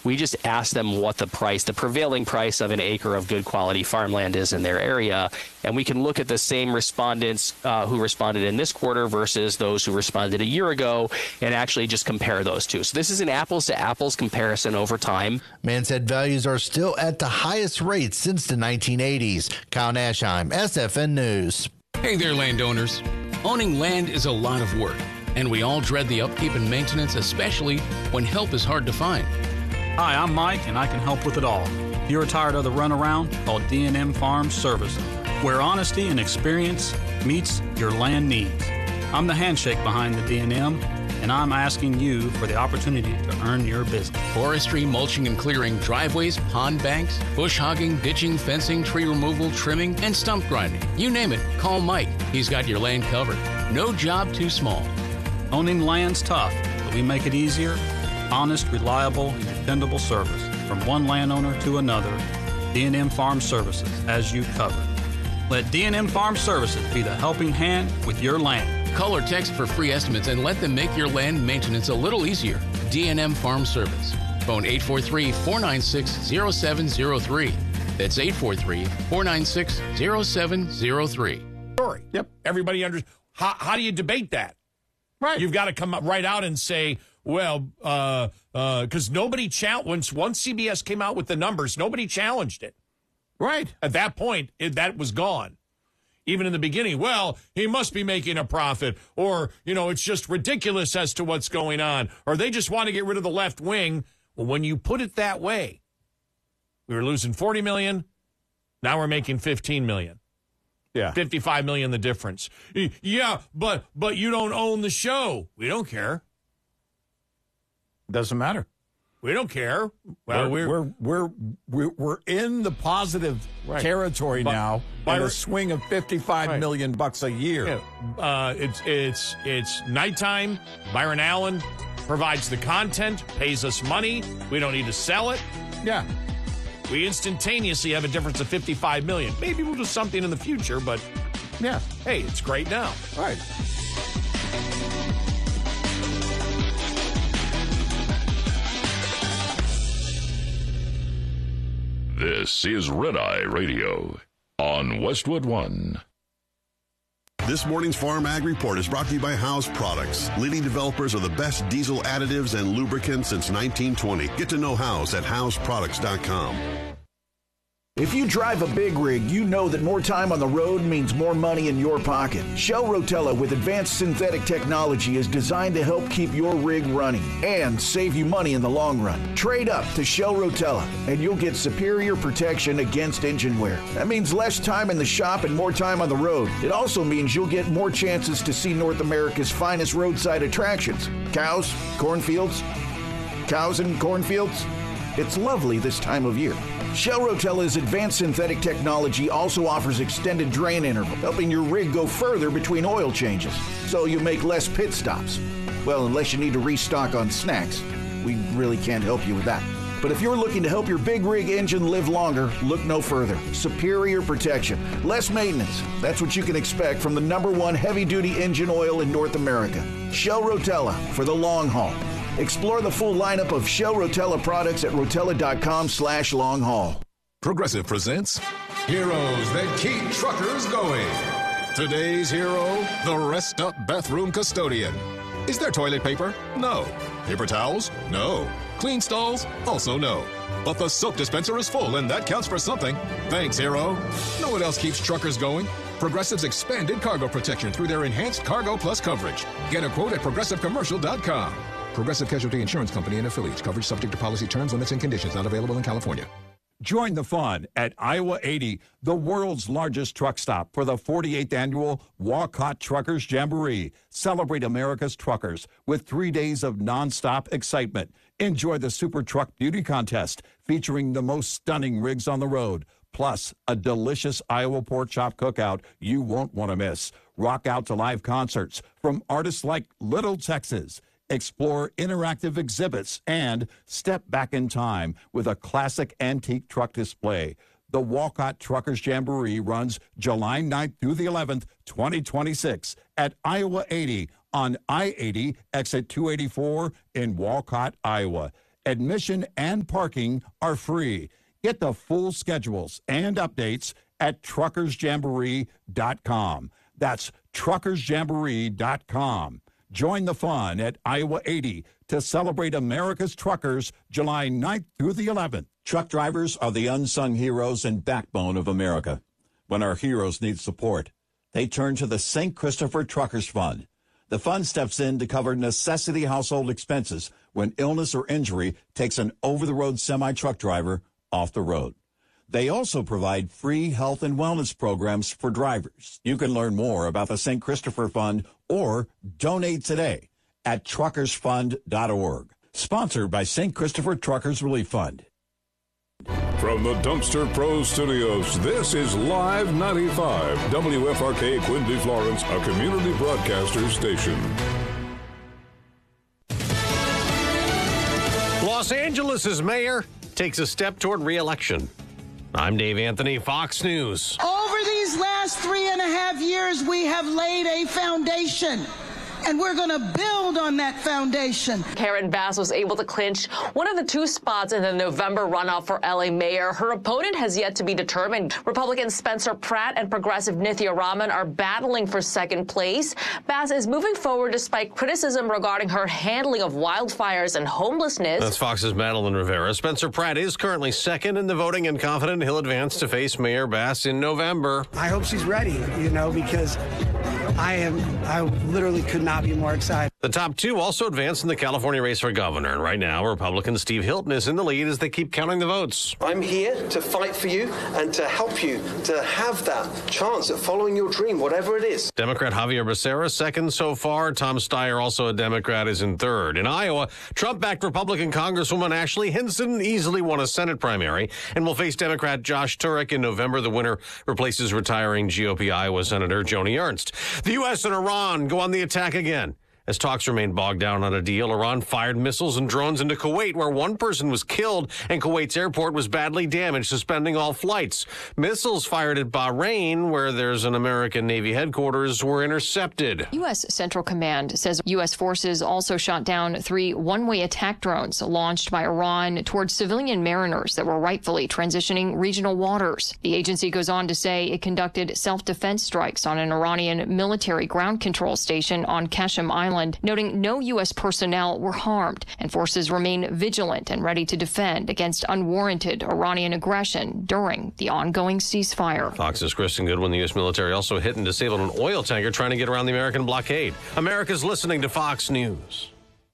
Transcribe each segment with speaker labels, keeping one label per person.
Speaker 1: We just ask them what the prevailing price of an acre of good quality farmland is in their area. And we can look at the same respondents who responded in this quarter versus those who responded a year ago and actually just compare those two. So this is an apples to apples comparison over time.
Speaker 2: Mann said values are still at the highest rate since the 1980s. Kyle Nashheim, SFN News.
Speaker 3: Hey there, landowners. Owning land is a lot of work, and we all dread the upkeep and maintenance, especially when help is hard to find.
Speaker 4: Hi, I'm Mike, and I can help with it all. If you're tired of the runaround, call D&M Farm Service, where honesty and experience meets your land needs. I'm the handshake behind the D&M, and I'm asking you for the opportunity to earn your business.
Speaker 3: Forestry, mulching and clearing, driveways, pond banks, bush hogging, ditching, fencing, tree removal, trimming, and stump grinding. You name it, call Mike. He's got your land covered. No job too small.
Speaker 4: Owning land's tough, but we make it easier. Honest, reliable, and dependable service from one landowner to another. D&M Farm Services, as you covered. Let D&M Farm Services be the helping hand with your land.
Speaker 3: Call or text for free estimates and let them make your land maintenance a little easier. D&M Farm Service. Phone 843-496-0703. That's 843-496-0703.
Speaker 5: Story. Yep. Everybody understands. How do you debate that?
Speaker 6: Right.
Speaker 5: You've got to come up right out and say, well, because nobody challenged. Once CBS came out with the numbers, nobody challenged it.
Speaker 6: Right.
Speaker 5: At that point, that was gone. Even in the beginning, well, he must be making a profit, or, it's just ridiculous as to what's going on, or they just want to get rid of the left wing. Well, when you put it that way, we were losing $40 million. Now we're making $15 million.
Speaker 6: Yeah.
Speaker 5: $55 million, the difference. Yeah, but you don't own the show. We don't care.
Speaker 6: Doesn't matter.
Speaker 5: We don't care. Well,
Speaker 6: we're in the positive territory now. By a swing of $55 million a year.
Speaker 5: Yeah. It's nighttime. Byron Allen provides the content, pays us money. We don't need to sell it.
Speaker 6: Yeah.
Speaker 5: We instantaneously have a difference of $55 million. Maybe we'll do something in the future, but
Speaker 6: yeah.
Speaker 5: Hey, it's great now.
Speaker 6: All right.
Speaker 7: This is Red Eye Radio on Westwood One.
Speaker 8: This morning's Farm Ag Report is brought to you by House Products, leading developers of the best diesel additives and lubricants since 1920. Get to know House at houseproducts.com.
Speaker 9: If you drive a big rig, you know that more time on the road means more money in your pocket. Shell Rotella with advanced synthetic technology is designed to help keep your rig running and save you money in the long run. Trade up to Shell Rotella and you'll get superior protection against engine wear. That means less time in the shop and more time on the road. It also means you'll get more chances to see North America's finest roadside attractions. Cows and cornfields. It's lovely this time of year. Shell Rotella's advanced synthetic technology also offers extended drain interval, helping your rig go further between oil changes, so you make less pit stops. Well, unless you need to restock on snacks. We really can't help you with that. But if you're looking to help your big rig engine live longer, look no further. Superior protection, less maintenance. That's what you can expect from the #1 heavy-duty engine oil in North America. Shell Rotella for the long haul. Explore the full lineup of Shell Rotella products at rotella.com/long-haul.
Speaker 10: Progressive presents Heroes That Keep Truckers Going. Today's hero, the Rest Up Bathroom Custodian. Is there toilet paper? No. Paper towels? No. Clean stalls? Also no. But the soap dispenser is full, and that counts for something. Thanks, hero. Know what else keeps truckers going? Progressive's expanded cargo protection through their enhanced Cargo Plus coverage. Get a quote at progressivecommercial.com. Progressive Casualty Insurance Company and affiliates. Coverage subject to policy terms, limits, and conditions. Not available in California.
Speaker 6: Join the fun at Iowa 80, the world's largest truck stop, for the 48th annual Walcott Truckers Jamboree. Celebrate America's truckers with 3 days of nonstop excitement. Enjoy the Super Truck Beauty Contest featuring the most stunning rigs on the road, plus a delicious Iowa pork chop cookout you won't want to miss. Rock out to live concerts from artists like Little Texas. Explore interactive exhibits and step back in time with a classic antique truck display. The Walcott Truckers Jamboree runs July 9th through the 11th, 2026 at Iowa 80 on I-80 exit 284 in Walcott, Iowa. Admission and parking are free. Get the full schedules and updates at truckersjamboree.com. That's truckersjamboree.com. Join the fun at Iowa 80 to celebrate America's truckers July 9th through the 11th.
Speaker 11: Truck drivers are the unsung heroes and backbone of America. When our heroes need support, they turn to the St. Christopher Truckers Fund. The fund steps in to cover necessity household expenses when illness or injury takes an over-the-road semi-truck driver off the road. They also provide free health and wellness programs for drivers. You can learn more about the St. Christopher Fund or donate today at truckersfund.org. Sponsored by St. Christopher Truckers Relief Fund.
Speaker 10: From the Dumpster Pro Studios, this is Live 95, WFRK Quincy, Florence, a community broadcaster station.
Speaker 12: Los Angeles' mayor takes a step toward re-election. I'm Dave Anthony, Fox News.
Speaker 13: Over these last 3.5 years, we have laid a foundation, and we're going to build on that foundation.
Speaker 14: Karen Bass was able to clinch one of the 2 spots in the November runoff for L.A. mayor. Her opponent has yet to be determined. Republican Spencer Pratt and progressive Nithya Raman are battling for second place. Bass is moving forward despite criticism regarding her handling of wildfires and homelessness.
Speaker 12: That's Fox's Madeline Rivera. Spencer Pratt is currently second in the voting and confident he'll advance to face Mayor Bass in November.
Speaker 15: I hope she's ready, because I literally could not be more excited.
Speaker 12: The top 2 also advanced in the California race for governor. And right now, Republican Steve Hilton is in the lead as they keep counting the votes.
Speaker 16: I'm here to fight for you and to help you to have that chance at following your dream, whatever it is.
Speaker 12: Democrat Javier Becerra, second so far. Tom Steyer, also a Democrat, is in third. In Iowa, Trump-backed Republican Congresswoman Ashley Hinson easily won a Senate primary and will face Democrat Josh Turek in November. The winner replaces retiring GOP Iowa Senator Joni Ernst. The U.S. and Iran go on the attack again. As talks remain bogged down on a deal, Iran fired missiles and drones into Kuwait, where one person was killed and Kuwait's airport was badly damaged, suspending all flights. Missiles fired at Bahrain, where there's an American Navy headquarters, were intercepted.
Speaker 17: U.S. Central Command says U.S. forces also shot down 3 one-way attack drones launched by Iran towards civilian mariners that were rightfully transitioning regional waters. The agency goes on to say it conducted self-defense strikes on an Iranian military ground control station on Qasem Island, noting no U.S. personnel were harmed, and forces remain vigilant and ready to defend against unwarranted Iranian aggression during the ongoing ceasefire.
Speaker 12: Fox's Kristen Goodwin. The U.S. military also hit and disabled an oil tanker trying to get around the American blockade. America's listening to Fox News.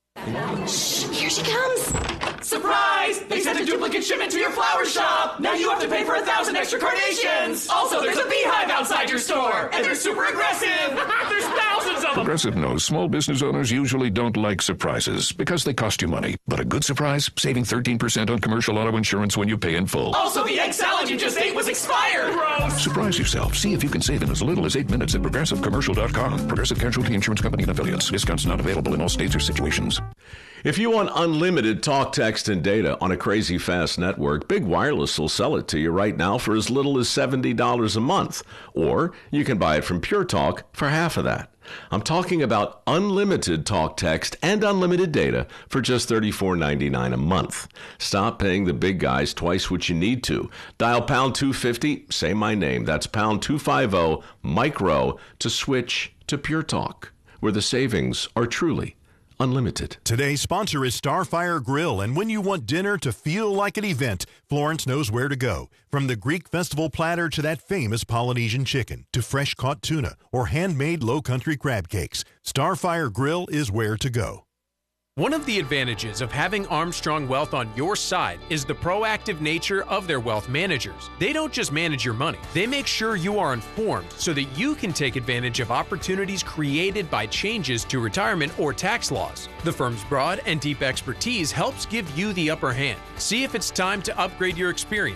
Speaker 18: Shh, here she comes. Surprise! They sent a duplicate shipment to your flower shop. Now you have to pay for 1,000 extra carnations. Also, there's a beehive outside your store, and they're super aggressive. There's thousands of them.
Speaker 10: Progressive knows small business owners usually don't like surprises because they cost you money. But a good surprise, saving 13% on commercial auto insurance when you pay in full.
Speaker 18: Also, the egg salad you just ate was expired. Gross.
Speaker 10: Surprise yourself. See if you can save in as little as 8 minutes at ProgressiveCommercial.com. Progressive Casualty Insurance Company and Affiliates. Discounts not available in all states or situations.
Speaker 19: If you want unlimited talk, text, and data on a crazy fast network, Big Wireless will sell it to you right now for as little as $70 a month. Or you can buy it from Pure Talk for half of that. I'm talking about unlimited talk, text, and unlimited data for just $34.99 a month. Stop paying the big guys twice what you need to. Dial pound 250, say my name. That's pound 250 micro to switch to Pure Talk, where the savings are truly unlimited.
Speaker 20: Today's sponsor is Starfire Grill, and when you want dinner to feel like an event, Florence knows where to go. From the Greek festival platter to that famous Polynesian chicken, to fresh-caught tuna or handmade low-country crab cakes, Starfire Grill is where to go.
Speaker 21: One of the advantages of having Armstrong Wealth on your side is the proactive nature of their wealth managers. They don't just manage your money, they make sure you are informed so that you can take advantage of opportunities created by changes to retirement or tax laws. The firm's broad and deep expertise helps give you the upper hand. See if it's time to upgrade your experience.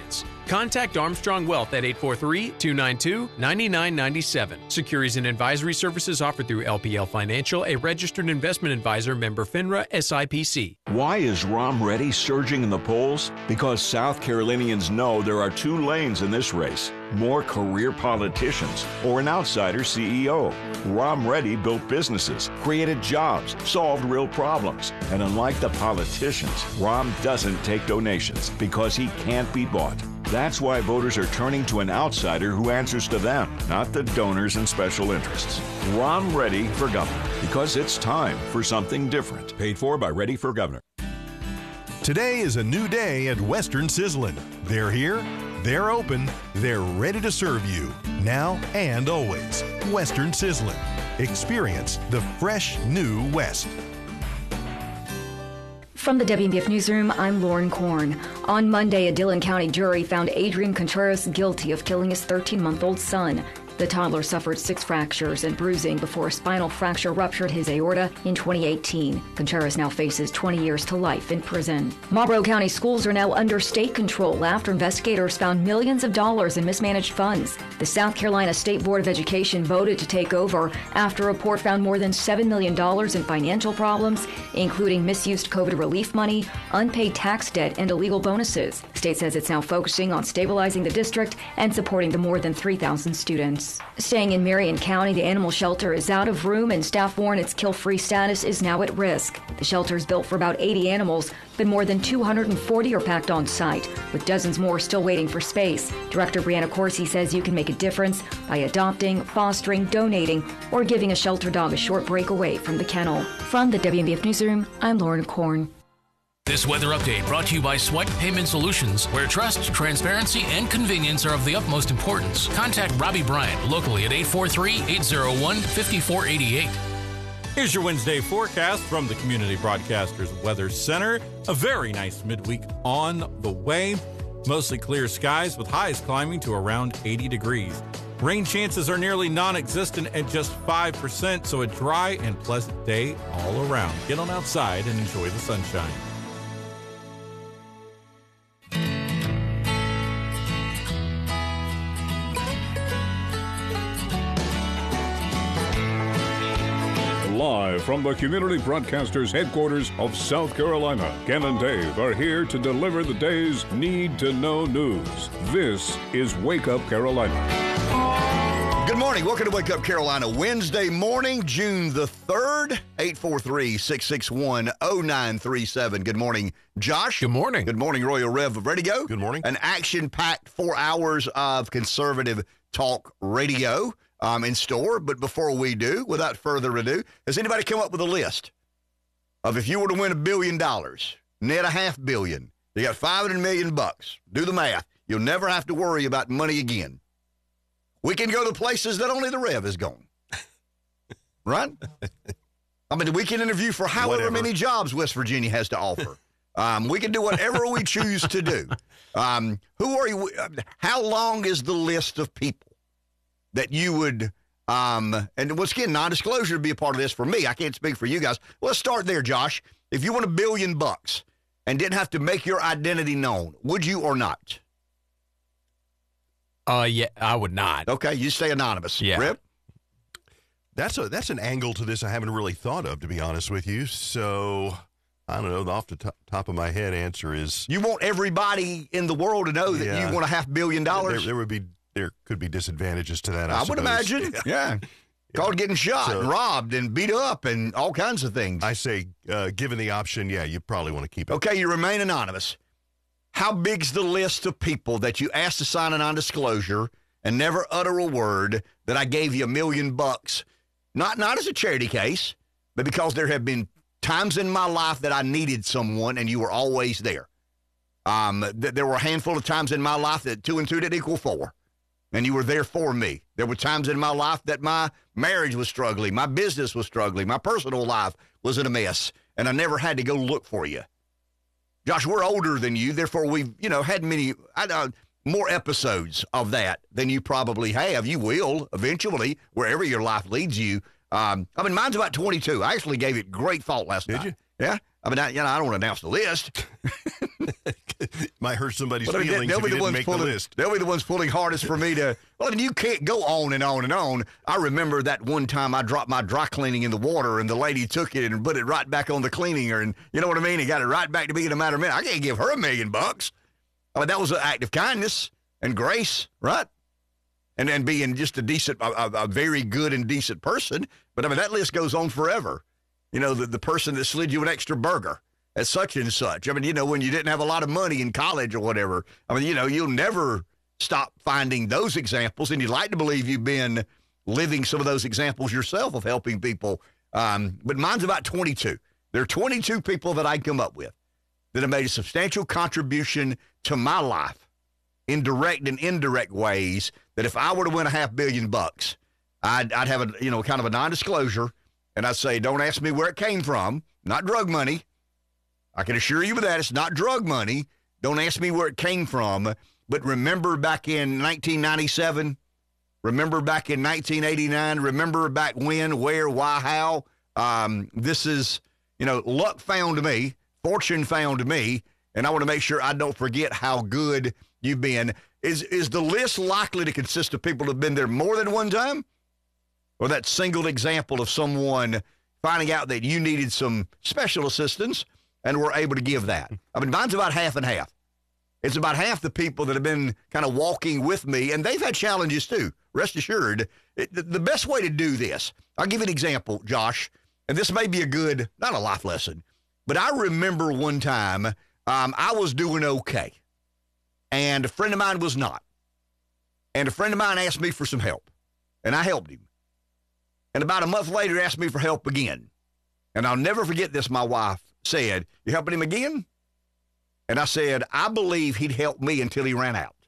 Speaker 21: Contact Armstrong Wealth at 843-292-9997. Securities and advisory services offered through LPL Financial, a registered investment advisor, member FINRA SIPC.
Speaker 1: Why is Rom Ready surging in the polls? Because South Carolinians know there are two lanes in this race: more career politicians or an outsider CEO. Rom Ready built businesses, created jobs, solved real problems. And unlike the politicians, Rom doesn't take donations because he can't be bought. That's why voters are turning to an outsider who answers to them, not the donors and special interests. Rom Ready for Governor, because it's time for something different. Paid for by Ready for Governor.
Speaker 20: Today is a new day at Western Sizzlin'. They're here, they're open, they're ready to serve you, now and always. Western Sizzlin'. Experience the fresh new West.
Speaker 22: From the WNBF Newsroom, I'm Lauren Korn. On Monday, a Dillon County jury found Adrian Contreras guilty of killing his 13-month-old son. The toddler suffered 6 fractures and bruising before a spinal fracture ruptured his aorta in 2018. Contreras now faces 20 years to life in prison. Marlboro County schools are now under state control after investigators found millions of dollars in mismanaged funds. The South Carolina State Board of Education voted to take over after a report found more than $7 million in financial problems, including misused COVID relief money, unpaid tax debt, and illegal bonuses. The state says it's now focusing on stabilizing the district and supporting the more than 3,000 students. Staying in Marion County, the animal shelter is out of room and staff warn its kill-free status is now at risk. The shelter is built for about 80 animals, but more than 240 are packed on site, with dozens more still waiting for space. Director Brianna Corsi says you can make a difference by adopting, fostering, donating, or giving a shelter dog a short break away from the kennel. From the WNBF Newsroom, I'm Lauren Korn.
Speaker 23: This weather update brought to you by Swipe Payment Solutions, where trust, transparency, and convenience are of the utmost importance. Contact Robbie Bryant locally at 843-801-5488.
Speaker 24: Here's your Wednesday forecast from the Community Broadcasters Weather Center. A very nice midweek on the way. Mostly clear skies with highs climbing to around 80 degrees. Rain chances are nearly non-existent at just 5%, so a dry and pleasant day all around. Get on outside and enjoy the sunshine.
Speaker 25: Live from the Community Broadcasters headquarters of South Carolina, Ken and Dave are here to deliver the day's need-to-know news. This is Wake Up Carolina.
Speaker 26: Good morning. Welcome to Wake Up Carolina. Wednesday morning, June the 3rd, 843-661-0937. Good morning, Josh.
Speaker 21: Good morning.
Speaker 26: Good morning, Royal Rev. Ready to go?
Speaker 27: Good morning.
Speaker 26: An action-packed 4 hours of conservative talk radio in store. But before we do, without further ado, has anybody come up with a list of if you were to win $1 billion, net $500 million, you got $500 million bucks. Do the math. You'll never have to worry about money again. We can go to places that only the Rev is going. Right? I mean, we can interview for however many jobs West Virginia has to offer. We can do whatever we choose to do. Who are you? How long is the list of people that you would, and once again, non-disclosure would be a part of this for me. I can't speak for you guys. Let's start there, Josh. If you won $1 billion bucks and didn't have to make your identity known, would you or not?
Speaker 21: Yeah, I would not.
Speaker 26: Okay, you stay anonymous.
Speaker 21: Yeah.
Speaker 26: Rip?
Speaker 27: That's an angle to this I haven't really thought of, to be honest with you. So, I don't know. The off the top of my head answer is...
Speaker 26: You want everybody in the world to know that you want $500 million?
Speaker 27: There could be disadvantages to that, I
Speaker 26: would imagine. Yeah. Called getting shot and robbed and beat up and all kinds of things.
Speaker 27: I say, given the option, yeah, you probably want to keep it.
Speaker 26: Okay, you remain anonymous. How big's the list of people that you asked to sign a non-disclosure and never utter a word that I gave you $1 million bucks? Not as a charity case, but because there have been times in my life that I needed someone and you were always there. There were a handful of times in my life that 2 and 2 didn't equal 4. And you were there for me. There were times in my life that my marriage was struggling, my business was struggling, my personal life was in a mess, and I never had to go look for you. Josh, we're older than you, therefore we've, had more episodes of that than you probably have. You will eventually, wherever your life leads you. Mine's about 22. I actually gave it great thought last night.
Speaker 27: Did you?
Speaker 26: Yeah. I don't want to announce the list.
Speaker 27: Might hurt somebody's feelings if you didn't make the list.
Speaker 26: They'll be the ones pulling hardest for me to. Well, I mean, you can't go on and on and on. I remember that one time I dropped my dry cleaning in the water, and the lady took it and put it right back on the cleaner, and you know what I mean? He got it right back to me in a matter of minutes. I can't give her $1 million. I mean, that was an act of kindness and grace, right? And being just a decent, a very good and decent person. But I mean, that list goes on forever. You know, the person that slid you an extra burger at such and such. I mean, you know, when you didn't have a lot of money in college or whatever. I mean, you know, you'll never stop finding those examples, and you'd like to believe you've been living some of those examples yourself of helping people. But mine's about 22. There are 22 people that I come up with that have made a substantial contribution to my life in direct and indirect ways that if I were to win $500 million, I'd have a, you know, kind of a non-disclosure, and I'd say, don't ask me where it came from, not drug money. I can assure you of that. It's not drug money. Don't ask me where it came from. But remember back in 1997, remember back in 1989, remember back when, where, why, how. This is, you know, luck found me, fortune found me, and I want to make sure I don't forget how good you've been. Is the list likely to consist of people who have been there more than one time? Or that single example of someone finding out that you needed some special assistance and were able to give that? I mean, mine's about half and half. It's about half the people that have been kind of walking with me, and they've had challenges too. Rest assured, the best way to do this, I'll give you an example, Josh, and this may be a good, not a life lesson, but I remember one time I was doing okay, and a friend of mine was not. And a friend of mine asked me for some help, and I helped him. And about a month later, he asked me for help again. And I'll never forget this, my wife said, "You helping him again?" And I said, "I believe he'd help me until he ran out."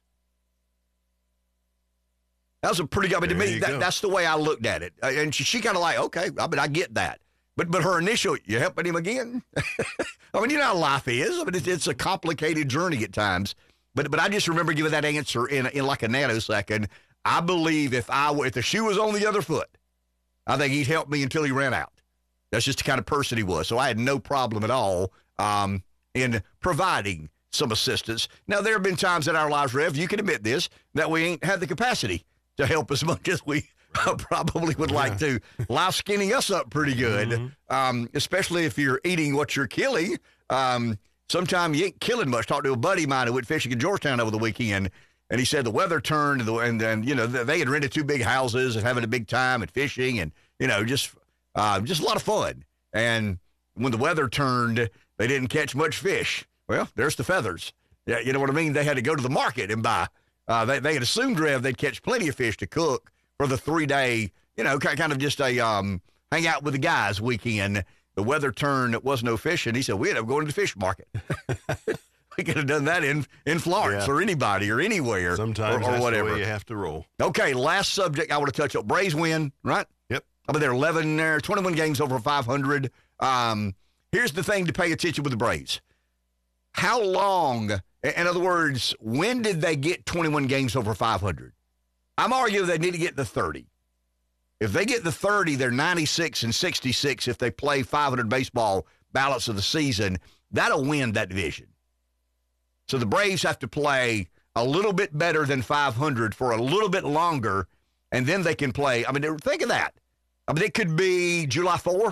Speaker 26: That was a pretty good, I mean, to me, that's the way I looked at it. And she kind of like, okay, I mean, I get that. But her initial, "You helping him again?" I mean, you know how life is. I mean, it's a complicated journey at times. But I just remember giving that answer in like a nanosecond. I believe if the shoe was on the other foot, I think he'd help me until he ran out. That's just the kind of person he was. So I had no problem at all in providing some assistance. Now, there have been times in our lives, Rev, you can admit this, that we ain't had the capacity to help as much as we probably would like to. Life's skinning us up pretty good, especially if you're eating what you're killing. Sometimes you ain't killing much. Talked to a buddy of mine who went fishing in Georgetown over the weekend, and he said the weather turned, and you know, they had rented 2 big houses and having a big time and fishing, and you know, just a lot of fun. And when the weather turned, they didn't catch much fish. Well, there's the feathers. Yeah, you know what I mean? They had to go to the market and buy. They had assumed, Rev, they'd catch plenty of fish to cook for the 3-day, you know, kind of just a hang out with the guys weekend. The weather turned, it was no fishing. He said, we ended up going to the fish market. We could have done that in Florence or anybody or anywhere.
Speaker 27: Sometimes
Speaker 26: or
Speaker 27: that's
Speaker 26: whatever.
Speaker 27: the way you have to roll.
Speaker 26: Okay, last subject I want to touch on. Braves win, right?
Speaker 27: Yep.
Speaker 26: I mean, they're 21 games over 500. Here's the thing to pay attention with the Braves. How long, in other words, when did they get 21 games over 500? I'm arguing they need to get the 30. If they get the 30, they're 96 and 66 if they play 500 baseball ballots of the season. That'll win that division. So the Braves have to play a little bit better than 500 for a little bit longer, and then they can play. I mean, think of that. I mean, it could be July 4.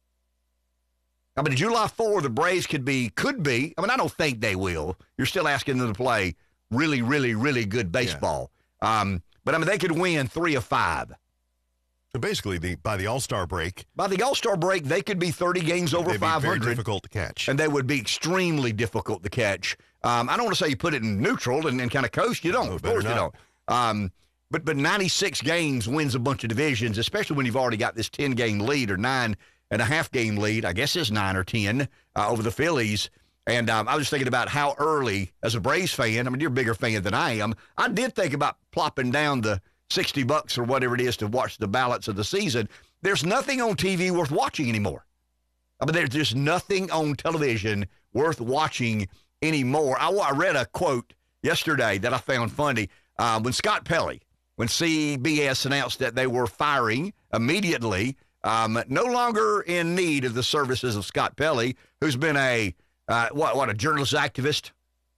Speaker 26: I mean, July 4, the Braves could be. I mean, I don't think they will. You're still asking them to play really, really, really good baseball. Yeah. But, I mean, they could win 3 of 5.
Speaker 27: So basically, by the All-Star break.
Speaker 26: By the All-Star break, they could be 30 games over 500.
Speaker 27: They'd be very difficult to catch.
Speaker 26: And they would be extremely difficult to catch. I don't want to say you put it in neutral and kind of coast. You don't. Of course you don't. But 96 games wins a bunch of divisions, especially when you've already got this 10-game lead or 9.5-game lead. I guess it's 9 or 10 over the Phillies. And I was thinking about how early, as a Braves fan, I mean, you're a bigger fan than I am. I did think about plopping down the $60 or whatever it is to watch the ballots of the season. There's nothing on TV worth watching anymore. I mean, there's just nothing on television worth watching anymore. I read a quote yesterday that I found funny. When Scott Pelley, when CBS announced that they were firing immediately, no longer in need of the services of Scott Pelley, who's been a journalist activist,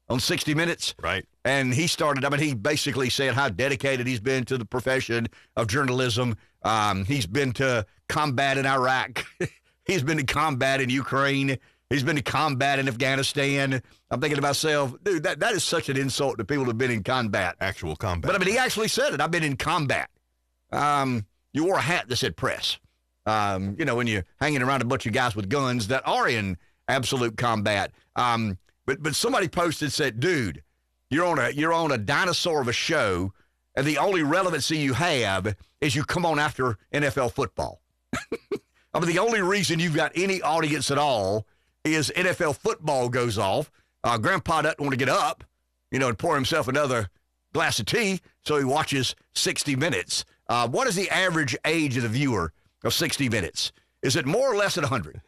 Speaker 26: on 60 Minutes.
Speaker 27: Right.
Speaker 26: And he he basically said how dedicated he's been to the profession of journalism. He's been to combat in Iraq. He's been to combat in Ukraine. He's been to combat in Afghanistan. I'm thinking to myself, dude, that is such an insult to people who have been in combat.
Speaker 27: Actual combat.
Speaker 26: But, he actually said it. I've been in combat. You wore a hat that said press. When you're hanging around a bunch of guys with guns that are in absolute combat. But somebody posted, said, dude, you're on a dinosaur of a show, and the only relevancy you have is you come on after NFL football. The only reason you've got any audience at all is NFL football goes off. Grandpa doesn't want to get up, and pour himself another glass of tea, so he watches 60 Minutes. What is the average age of the viewer of 60 Minutes? Is it more or less than 100?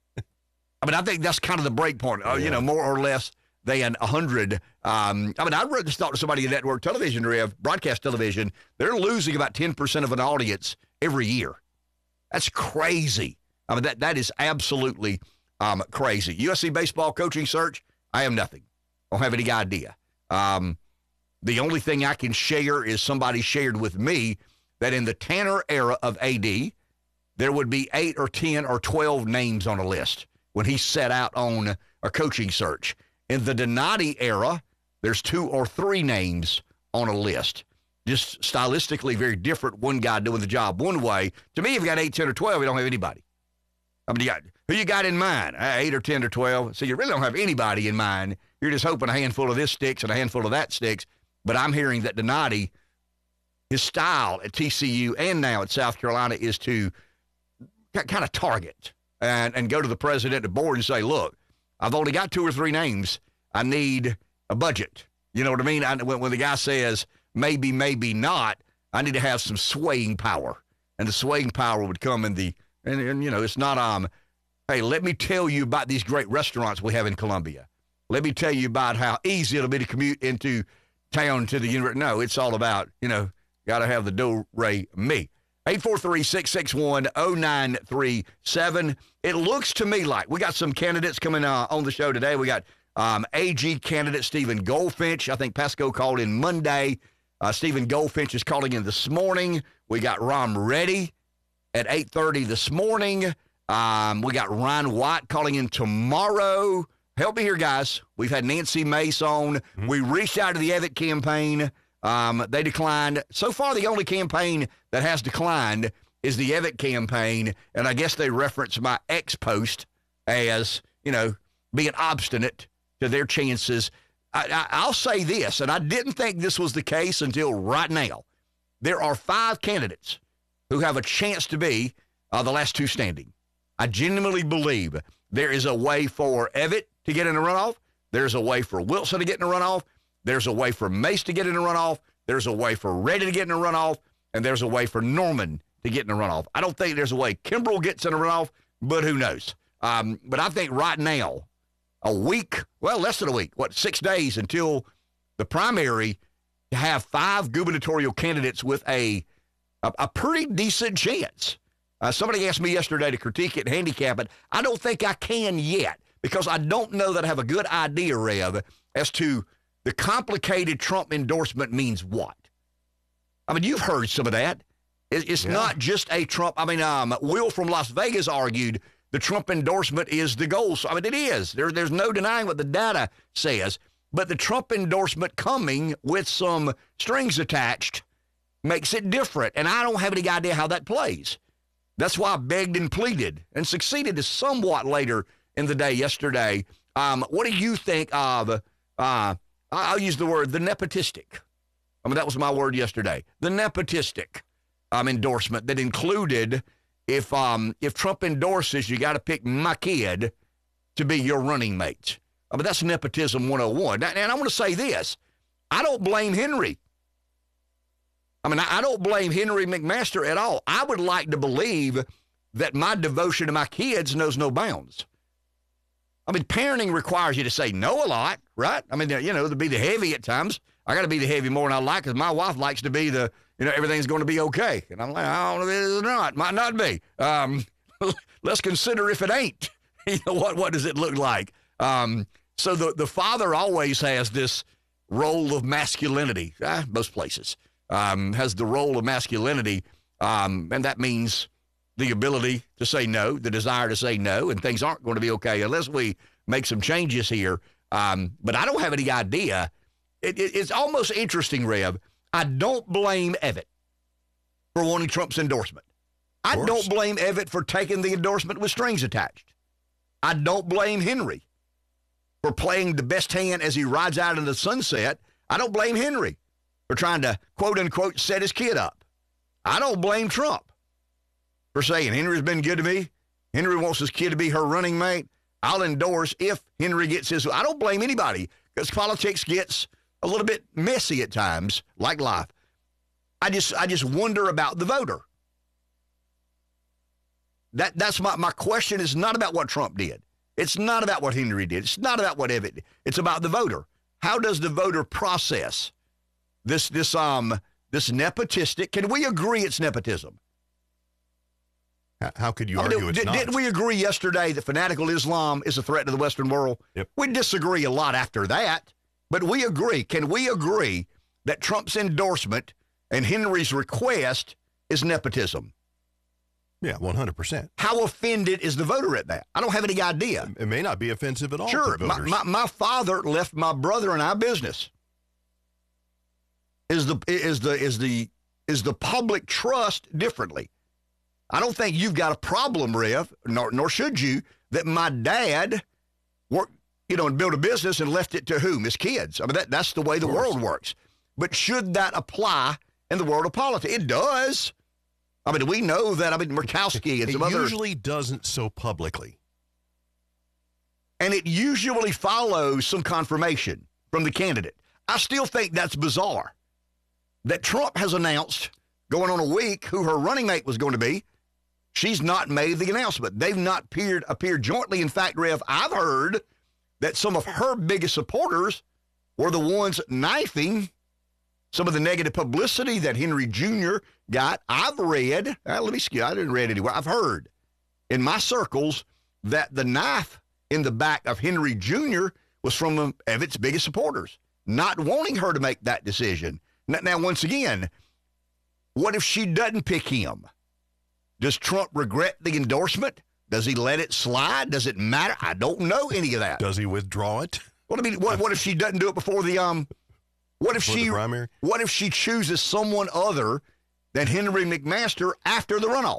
Speaker 26: I think that's kind of the break point, more or less than 100. I'd rather just talk to somebody in network television or broadcast television. They're losing about 10% of an audience every year. That's crazy. That is absolutely crazy. USC baseball coaching search, I have nothing. Don't have any idea. The only thing I can share is somebody shared with me that in the Tanner era of AD, there would be 8 or 10 or 12 names on a list when he set out on a coaching search. In the Donati era, there's 2 or 3 names on a list. Just stylistically very different, one guy doing the job one way. To me, if you got 8, 10, or 12, you don't have anybody. Who you got in mind? 8 or 10 or 12. So you really don't have anybody in mind. You're just hoping a handful of this sticks and a handful of that sticks. But I'm hearing that Donati, his style at TCU and now at South Carolina is to kind of target and go to the president of the board and say, look, I've only got 2 or 3 names. I need a budget. You know what I mean? When the guy says maybe, maybe not, I need to have some swaying power. And the swaying power would come in it's not, hey, let me tell you about these great restaurants we have in Columbia. Let me tell you about how easy it'll be to commute into town to the university. No, it's all about, got to have the do-re-mi. 843-661-0937. It looks to me like we got some candidates coming on the show today. We got AG candidate Stephen Goldfinch. I think Pasco called in Monday. Stephen Goldfinch is calling in this morning. We got Rom Reddy at 8:30 this morning. We got Ryan White calling in tomorrow. Help me here, guys. We've had Nancy Mace on. Mm-hmm. We reached out to the Evitt campaign. They declined. So far, the only campaign that has declined is the Evitt campaign, and I guess they reference my ex post as, being obstinate to their chances. I'll say this, and I didn't think this was the case until right now. There are 5 candidates who have a chance to be the last 2 standing. I genuinely believe there is a way for Evitt to get in a runoff. There's a way for Wilson to get in a runoff. There's a way for Mace to get in a runoff. There's a way for Reddy to get in a runoff. And there's a way for Norman to get in a runoff. I don't think there's a way Kimbrell gets in a runoff, but who knows? But I think right now, less than a week, 6 days until the primary, to have 5 gubernatorial candidates with a pretty decent chance. Somebody asked me yesterday to critique it and handicap it. I don't think I can yet because I don't know that I have a good idea, Rev, as to the complicated Trump endorsement means what. You've heard some of that. It's not just a Trump. Will from Las Vegas argued the Trump endorsement is the goal. So, it is. There's no denying what the data says. But the Trump endorsement coming with some strings attached makes it different. And I don't have any idea how that plays. That's why I begged and pleaded and succeeded somewhat later in the day yesterday. What do you think of, I'll use the word, the nepotistic. That was my word yesterday. The nepotistic endorsement that included if Trump endorses, you got to pick my kid to be your running mate. That's nepotism 101. And I want to say this. I don't blame Henry. I don't blame Henry McMaster at all. I would like to believe that my devotion to my kids knows no bounds. Parenting requires you to say no a lot, right? To be the heavy at times. I got to be the heavy more than I like because my wife likes to be the, everything's going to be okay. And I'm like, I don't know if it is or not. Might not be. Let's consider if it ain't. What does it look like? So the father always has this role of masculinity, most places, has the role of masculinity, and that means the ability to say no, the desire to say no, and things aren't going to be okay unless we make some changes here. But I don't have any idea. It's almost interesting, Rev. I don't blame Evitt for wanting Trump's endorsement. I don't blame Evitt for taking the endorsement with strings attached. I don't blame Henry for playing the best hand as he rides out into the sunset. I don't blame Henry for trying to, quote unquote, set his kid up. I don't blame Trump for saying, Henry's been good to me. Henry wants his kid to be her running mate. I'll endorse if Henry gets his. I don't blame anybody because politics gets a little bit messy at times, like life. I just wonder about the voter. That's my question is not about what Trump did. It's not about what Henry did. It's not about what Evitt did. It's about the voter. How does the voter process this nepotistic? Can we agree it's nepotism?
Speaker 27: How could you argue it's not?
Speaker 26: Didn't we agree yesterday that fanatical Islam is a threat to the Western world?
Speaker 27: Yep.
Speaker 26: We disagree a lot after that, but we agree. Can we agree that Trump's endorsement and Henry's request is nepotism?
Speaker 27: Yeah, 100%.
Speaker 26: How offended is the voter at that? I don't have any idea.
Speaker 27: It may not be offensive at all.
Speaker 26: Sure.
Speaker 27: To voters.
Speaker 26: My father left my brother and I business. Is the public trust differently? I don't think you've got a problem, Rev, nor should you, that my dad worked, and built a business and left it to whom? His kids. I mean, that's the way the world works. But should that apply in the world of politics? It does. I mean, we know that. I mean, Murkowski and some others.
Speaker 27: It usually doesn't so publicly.
Speaker 26: And it usually follows some confirmation from the candidate. I still think that's bizarre that Trump has announced going on a week who her running mate was going to be. She's not made the announcement. They've not appeared jointly. In fact, Rev, I've heard that some of her biggest supporters were the ones knifing some of the negative publicity that Henry Jr. got. I've read, I didn't read anywhere. I've heard in my circles that the knife in the back of Henry Jr. was from Evitt's biggest supporters, not wanting her to make that decision. Now, once again, what if she doesn't pick him? Does Trump regret the endorsement? Does he let it slide? Does it matter? I don't know any of that.
Speaker 27: Does he withdraw it?
Speaker 26: Well, I mean, what if she doesn't do it before the What if
Speaker 27: the primary?
Speaker 26: What if she chooses someone other than Henry McMaster after the runoff?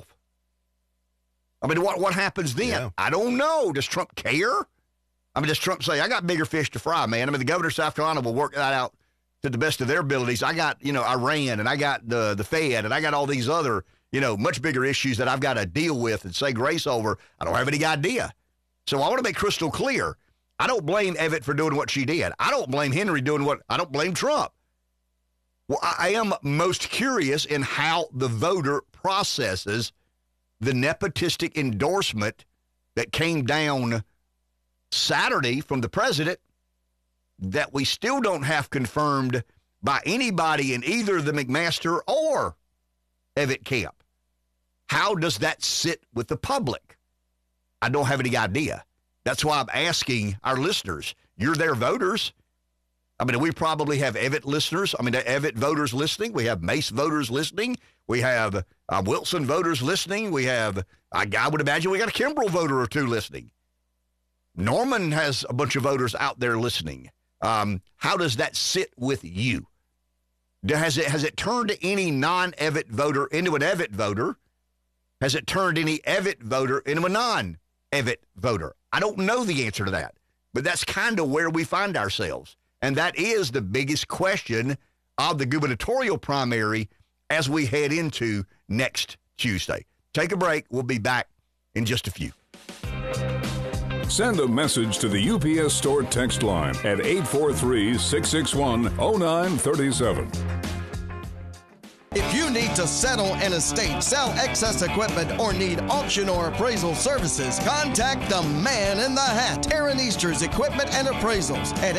Speaker 26: I mean, what happens then?
Speaker 27: Yeah.
Speaker 26: I don't know. Does Trump care? I mean, does Trump say, I got bigger fish to fry, man? I mean, the governor of South Carolina will work that out to the best of their abilities. I got, Iran, and I got the Fed, and I got all these other, much bigger issues that I've got to deal with and say grace over. I don't have any idea. So I want to make crystal clear. I don't blame Evitt for doing what she did. I don't blame Henry I don't blame Trump. Well, I am most curious in how the voter processes the nepotistic endorsement that came down Saturday from the president that we still don't have confirmed by anybody in either the McMaster or Evitt camp. How does that sit with the public? I don't have any idea. That's why I'm asking our listeners. You're their voters. I mean, we probably have Evitt listeners. I mean, Evitt voters listening. We have Mace voters listening. We have Wilson voters listening. We have, I would imagine we got a Kimbrell voter or two listening. Norman has a bunch of voters out there listening. How does that sit with you? Has it turned any non-Evitt voter into an Evitt voter? Has it turned any Evitt voter into a non-Evitt voter? I don't know the answer to that, but that's kind of where we find ourselves. And that is the biggest question of the gubernatorial primary as we head into next Tuesday. Take a break. We'll be back in just a few.
Speaker 25: Send a message to the UPS Store text line at 843-661-0937.
Speaker 2: If you need to settle an estate, sell excess equipment, or need auction or appraisal services, contact the man in the hat, Aaron Easter's Equipment and Appraisals at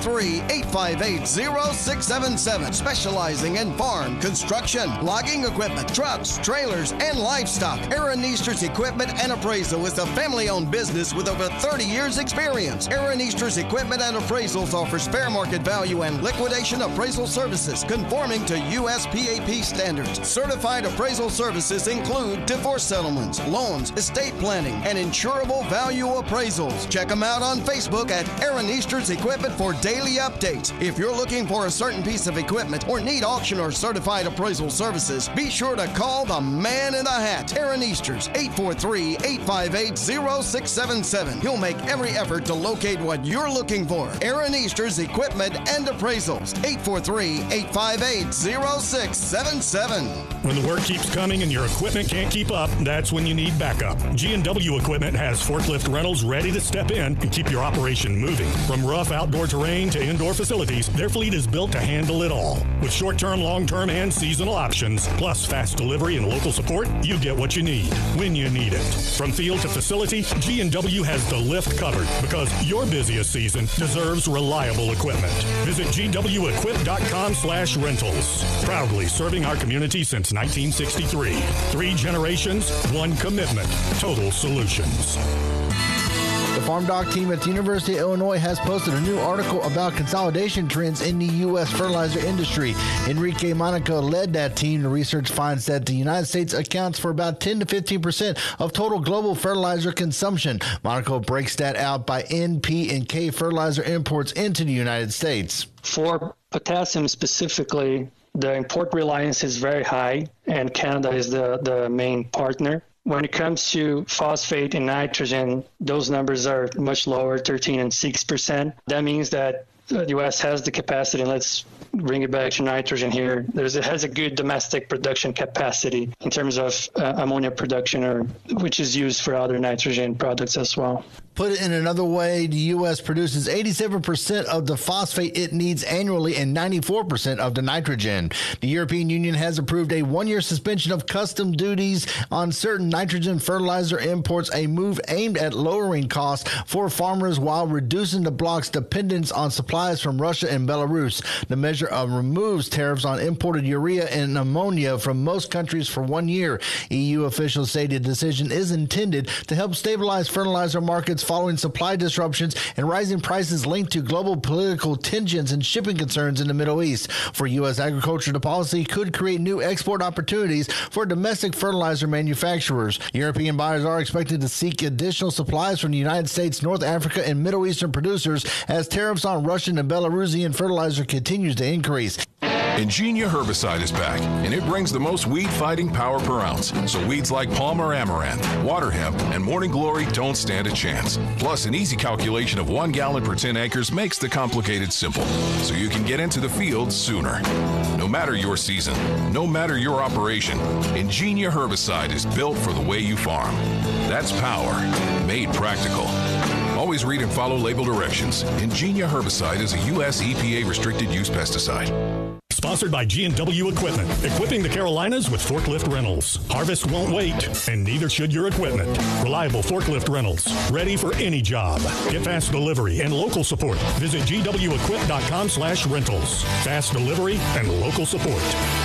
Speaker 2: 843-858-0677, specializing in farm, construction, logging equipment, trucks, trailers, and livestock. Aaron Easter's Equipment and Appraisal is a family-owned business with over 30 years experience. Aaron Easter's Equipment and Appraisals offers fair market value and liquidation appraisal services conforming to USPAP standards. Certified appraisal services include divorce settlements, loans, estate planning, and insurable value appraisals. Check them out on Facebook at Aaron Easter's Equipment for daily updates. If you're looking for a certain piece of equipment or need auction or certified appraisal services, be sure to call the man in the hat, Aaron Easter's, 843-858-0677. He'll make every effort to locate what you're looking for. Aaron Easter's Equipment and Appraisals, 843-858-0677.
Speaker 3: When the work keeps coming and your equipment can't keep up, that's when you need backup. G&W Equipment has forklift rentals ready to step in and keep your operation moving. From rough outdoor terrain to indoor facilities, their fleet is built to handle it all. With short-term, long-term, and seasonal options, plus fast delivery and local support, you get what you need when you need it. From field to facility, G&W has the lift covered because your busiest season deserves reliable equipment. Visit GWEquip.com/rentals. Proudly serving our community since 1963. 3 generations, 1 commitment. Total Solutions.
Speaker 4: The Farm Doc team at the University of Illinois has posted a new article about consolidation trends in the U.S. fertilizer industry. Enrique Monaco led that team. The research finds that the United States accounts for about 10 to 15% of total global fertilizer consumption. Monaco breaks that out by N, P, and K fertilizer imports into the United States.
Speaker 5: For potassium specifically, the import reliance is very high, and Canada is the main partner. When it comes to phosphate and nitrogen, those numbers are much lower, 13 and 6%. That means that the U.S. has the capacity. Let's bring it back to nitrogen here. It has a good domestic production capacity in terms of ammonia production, which is used for other nitrogen products as well.
Speaker 4: Put it in another way, the U.S. produces 87% of the phosphate it needs annually and 94% of the nitrogen. The European Union has approved a 1-year suspension of custom duties on certain nitrogen fertilizer imports, a move aimed at lowering costs for farmers while reducing the bloc's dependence on supplies from Russia and Belarus. The measure removes tariffs on imported urea and ammonia from most countries for 1 year. EU officials say the decision is intended to help stabilize fertilizer markets following supply disruptions and rising prices linked to global political tensions and shipping concerns in the Middle East. For U.S. agriculture, the policy could create new export opportunities for domestic fertilizer manufacturers. European buyers are expected to seek additional supplies from the United States, North Africa, and Middle Eastern producers as tariffs on Russian and Belarusian fertilizer continues to increase.
Speaker 7: Ingenia herbicide is back, and it brings the most weed-fighting power per ounce. So weeds like Palmer amaranth, water hemp, and morning glory don't stand a chance. Plus, an easy calculation of 1 gallon per 10 acres makes the complicated simple, so you can get into the field sooner. No matter your season, no matter your operation, Ingenia herbicide is built for the way you farm. That's power made practical. Always read and follow label directions. Ingenia herbicide is a U.S. EPA restricted use pesticide.
Speaker 3: Sponsored by G&W Equipment, equipping the Carolinas with forklift rentals. Harvest won't wait, and neither should your equipment. Reliable forklift rentals, ready for any job. Get fast delivery and local support. Visit GWEquip.com/rentals. Fast delivery and local support.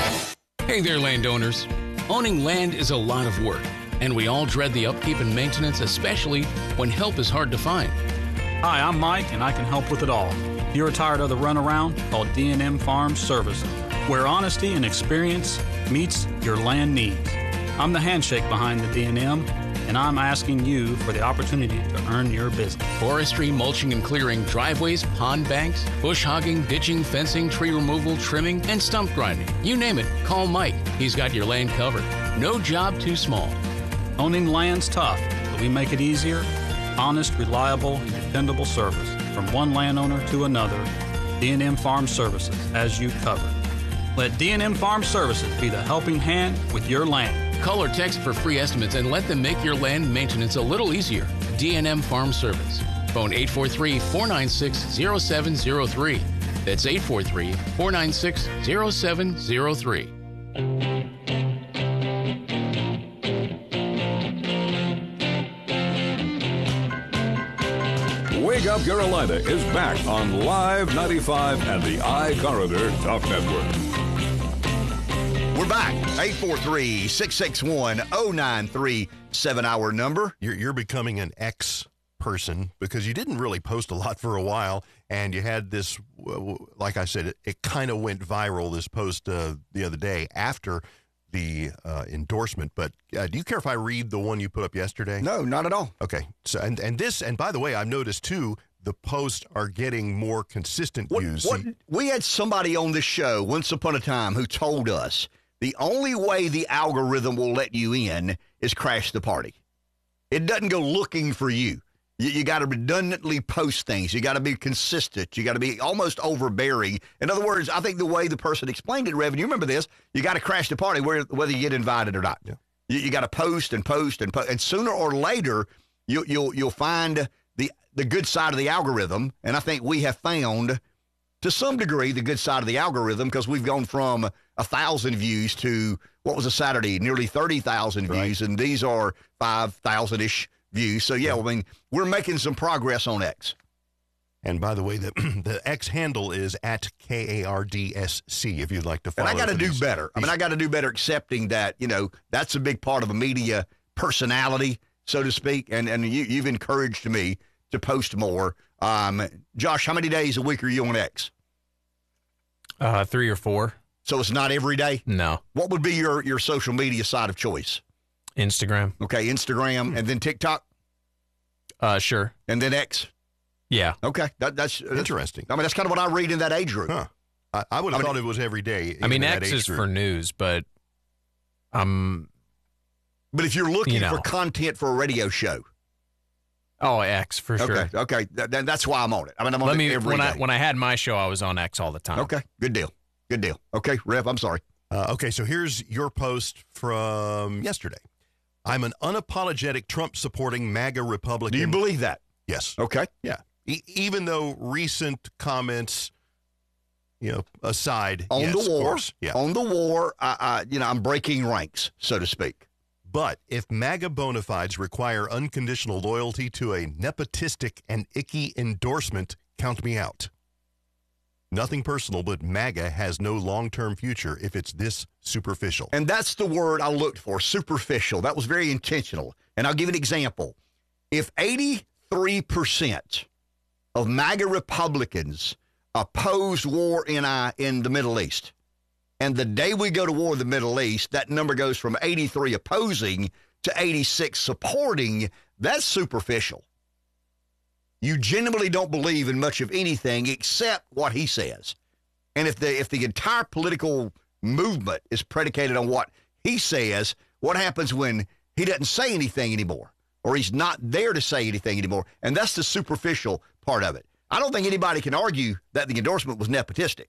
Speaker 23: Hey there, landowners. Owning land is a lot of work, and we all dread the upkeep and maintenance, especially when help is hard to find.
Speaker 8: Hi, I'm Mike, and I can help with it all. If you're tired of the runaround, call D&M Farm Services, where honesty and experience meets your land needs. I'm the handshake behind the D&M, and I'm asking you for the opportunity to earn your business.
Speaker 23: Forestry, mulching and clearing, driveways, pond banks, bush hogging, ditching, fencing, tree removal, trimming, and stump grinding. You name it, call Mike. He's got your land covered. No job too small.
Speaker 8: Owning land's tough, but we make it easier. Honest, reliable, and dependable service from one landowner to another. D&M Farm Services has you covered. Let D&M Farm Services be the helping hand with your land.
Speaker 23: Call or text for free estimates and let them make your land maintenance a little easier. D&M Farm Service. Phone 843-496-0703. That's 843-496-0703.
Speaker 25: Wake Up Carolina is back on Live 95 and the iCorridor Talk Network.
Speaker 26: We're back. 843-661-0937, our number.
Speaker 27: You're becoming an X person because you didn't really post a lot for a while, and you had this, like I said, it kind of went viral, this post the other day after the endorsement. But do you care if I read the one you put up yesterday?
Speaker 26: No, not at all.
Speaker 27: Okay. So and by the way, I've noticed too, the posts are getting more consistent views.
Speaker 26: We had somebody on this show once upon a time who told us the only way the algorithm will let you in is crash the party. It doesn't go looking for you. You got to redundantly post things. You got to be consistent. You got to be almost overbearing. In other words, I think the way the person explained it, Reverend, you remember this, you got to crash the party whether you get invited or not. Yeah. You got to post and post and post. And sooner or later, you'll find the good side of the algorithm. And I think we have found, to some degree, the good side of the algorithm because we've gone from 1,000 views to, what was a Saturday, nearly 30,000 views. And these are 5,000-ish views. So, yeah, I mean, we're making some progress on X.
Speaker 27: And by the way, the X handle is at KARDSC if you'd like to follow.
Speaker 26: And I got to do better. I mean, I got to do better accepting that, that's a big part of a media personality, so to speak. And you've encouraged me to post more. Josh, how many days a week are you on X?
Speaker 6: 3 or 4.
Speaker 26: So it's not every day?
Speaker 6: No.
Speaker 26: What would be your social media site of choice?
Speaker 6: Instagram.
Speaker 26: Okay, Instagram, and then TikTok?
Speaker 6: Sure.
Speaker 26: And then X?
Speaker 6: Yeah.
Speaker 26: Okay, that's
Speaker 27: interesting.
Speaker 26: I mean, that's kind of what I read in that age group.
Speaker 27: Huh. I would have thought it was every day.
Speaker 6: I mean, X is for news, but
Speaker 26: But if you're looking for content for a radio show.
Speaker 6: Oh, X, for sure.
Speaker 26: Okay. That's why I'm on it. I mean, I'm on it every day.
Speaker 6: When I had my show, I was on X all the time.
Speaker 26: Okay, good deal. Okay, Rev, I'm sorry.
Speaker 27: Okay, so here's your post from yesterday. I'm an unapologetic Trump-supporting MAGA Republican.
Speaker 26: Do you believe that?
Speaker 27: Yes.
Speaker 26: Okay.
Speaker 27: Yeah. Even though recent comments, aside.
Speaker 26: On
Speaker 27: yes,
Speaker 26: the war.
Speaker 27: Of course. Yeah.
Speaker 26: On the war, I'm breaking ranks, so to speak.
Speaker 27: But if MAGA bona fides require unconditional loyalty to a nepotistic and icky endorsement, count me out. Nothing personal, but MAGA has no long-term future if it's this superficial.
Speaker 26: And that's the word I looked for, superficial. That was very intentional. And I'll give an example. If 83% of MAGA Republicans oppose war in the Middle East, and the day we go to war in the Middle East, that number goes from 83 opposing to 86 supporting, that's superficial. You genuinely don't believe in much of anything except what he says. And if the entire political movement is predicated on what he says, what happens when he doesn't say anything anymore or he's not there to say anything anymore? And that's the superficial part of it. I don't think anybody can argue that the endorsement was nepotistic.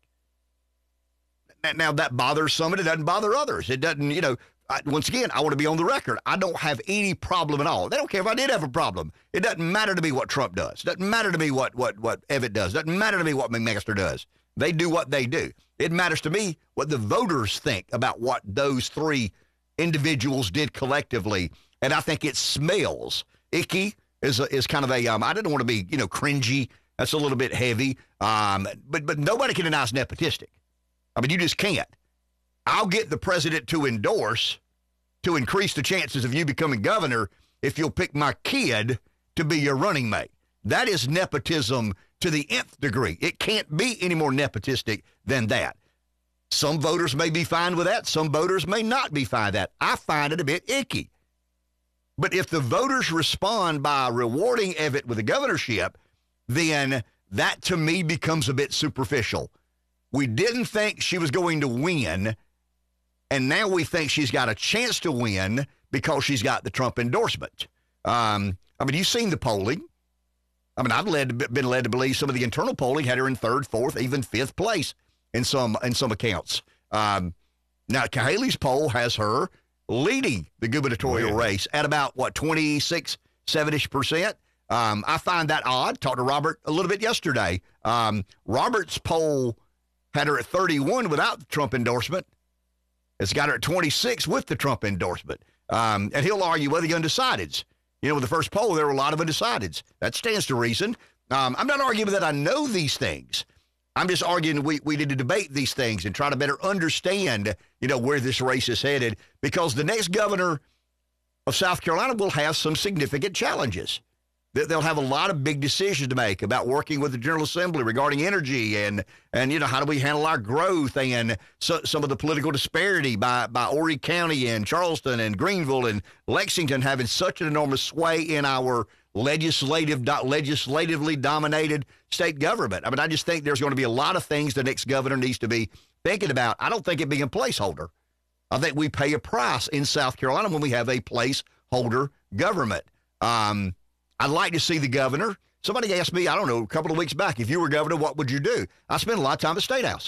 Speaker 26: Now, that bothers some and it doesn't bother others. It doesn't, once again, I want to be on the record. I don't have any problem at all. They don't care if I did have a problem. It doesn't matter to me what Trump does. It doesn't matter to me what Evitt does. It doesn't matter to me what McMaster does. They do what they do. It matters to me what the voters think about what those three individuals did collectively. And I think it smells. Icky is kind of a, I didn't want to be, cringy. That's a little bit heavy. But nobody can deny it's nepotistic. I mean, you just can't. I'll get the president to endorse to increase the chances of you becoming governor if you'll pick my kid to be your running mate. That is nepotism to the nth degree. It can't be any more nepotistic than that. Some voters may be fine with that. Some voters may not be fine with that. I find it a bit icky. But if the voters respond by rewarding Evitt with the governorship, then that to me becomes a bit superficial. We didn't think she was going to win, and now we think she's got a chance to win because she's got the Trump endorsement. You've seen the polling. I've been led to believe some of the internal polling had her in third, fourth, even fifth place in some accounts. Now, Haley's poll has her leading the gubernatorial race at about, 26, 7-ish%. I find that odd. Talked to Robert a little bit yesterday. Robert's poll had her at 31 without the Trump endorsement. It's got her at 26 with the Trump endorsement. And he'll argue whether the undecideds. You know, with the first poll, there were a lot of undecideds. That stands to reason. I'm not arguing that I know these things. I'm just arguing we need to debate these things and try to better understand, you know, where this race is headed, because the next governor of South Carolina will have some significant challenges. They'll have a lot of big decisions to make about working with the General Assembly regarding energy and you know, how do we handle our growth and some of the political disparity by Horry County and Charleston and Greenville and Lexington having such an enormous sway in our legislatively dominated state government. I mean, I just think there's going to be a lot of things the next governor needs to be thinking about. I don't think it being a placeholder. I think we pay a price in South Carolina when we have a placeholder government. I'd like to see the governor. Somebody asked me, I don't know, a couple of weeks back, if you were governor, what would you do? I spent a lot of time at the State House.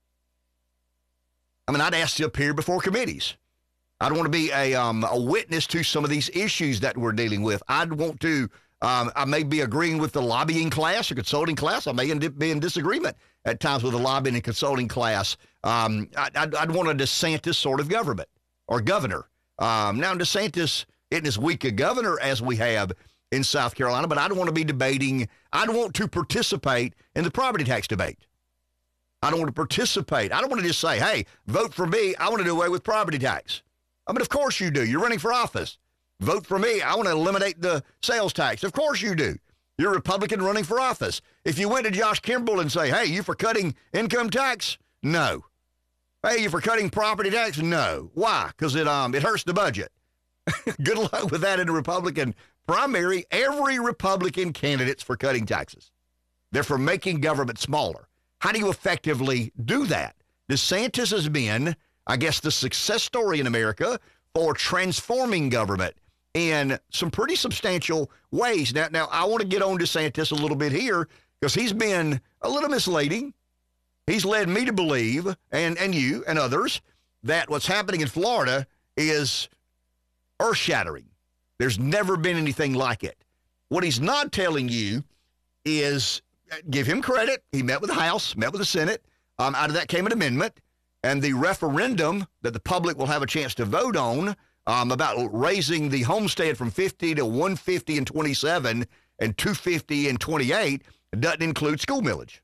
Speaker 26: I mean, I'd ask to appear before committees. I'd want to be a witness to some of these issues that we're dealing with. I'd want to, I may be agreeing with the lobbying class or consulting class. I may be in disagreement at times with the lobbying and consulting class. I'd want a DeSantis sort of government or governor. Now, DeSantis isn't as weak a governor as we have in South Carolina, but I don't want to be debating. I don't want to participate in the property tax debate. I don't want to participate. I don't want to just say, hey, vote for me. I want to do away with property tax. I mean, of course you do. You're running for office. Vote for me. I want to eliminate the sales tax. Of course you do. You're a Republican running for office. If you went to Josh Kimball and say, hey, you for cutting income tax? No. Hey, you for cutting property tax? No. Why? Because it hurts the budget. Good luck with that in the Republican primary. Every Republican candidate's for cutting taxes. They're for making government smaller. How do you effectively do that? DeSantis has been, I guess, the success story in America for transforming government in some pretty substantial ways. Now I want to get on DeSantis a little bit here because he's been a little misleading. He's led me to believe, and you and others, that what's happening in Florida is earth-shattering. There's never been anything like it. What he's not telling you is, give him credit, he met with the House, met with the Senate. Out of that came an amendment. And the referendum that the public will have a chance to vote on about raising the homestead from 50 to 150 in 27 and 250 in 28 doesn't include school millage.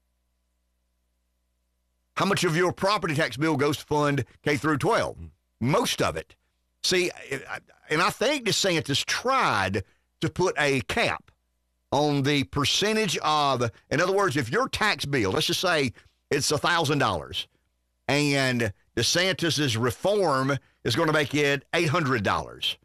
Speaker 26: How much of your property tax bill goes to fund K through 12? Most of it. See, and I think DeSantis tried to put a cap on the percentage of, in other words, if your tax bill, let's just say it's $1,000, and DeSantis's reform is going to make it $800.